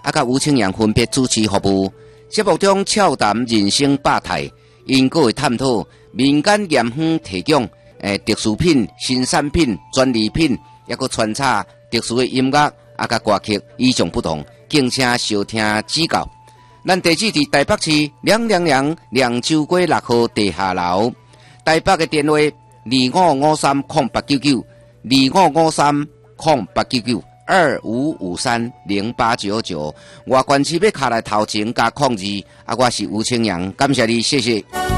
甲吴清阳分别主持服务。节目中俏谈人生百态，因阁会探讨民间盐香提供特殊品、新产品、专利品，也阁穿插特殊的音乐甲歌曲，与众不同，敬请收听指教。咱地址伫台北市亮州街6號地下樓，台北嘅電話2553089925530899，外縣市要卡來頭前加02，我是吳清陽，感謝你，謝謝。